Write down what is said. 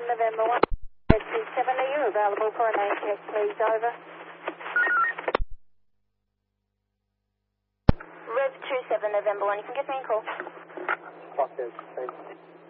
November 1, Red 27, are you available for a name check, please? Over. Red 27 November 1, you can give me a call. Fuck it, thanks.